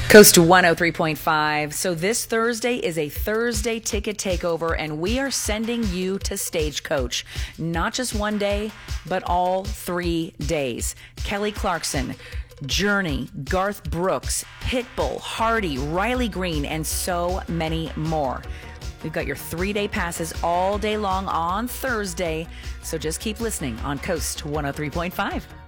Coast 103.5. So this Thursday is a Thursday ticket takeover, and we are sending you to Stagecoach. Not just one day, but all 3 days. Kelly Clarkson, Journey, Garth Brooks, Pitbull, Hardy, Riley Green, and so many more. We've got your 3-day passes all day long on Thursday, so just keep listening on Coast 103.5.